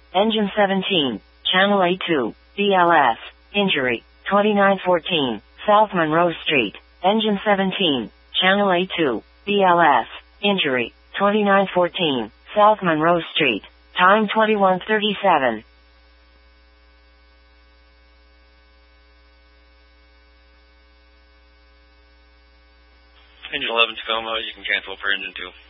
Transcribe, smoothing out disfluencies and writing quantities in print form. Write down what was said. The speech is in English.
Engine 17, Channel A2, BLS, injury, 2914, South Monroe Street. Engine 17, Channel A2, BLS, injury, 2914, South Monroe Street. Time 21:37. Engine 11 Tacoma, you can cancel for engine 2.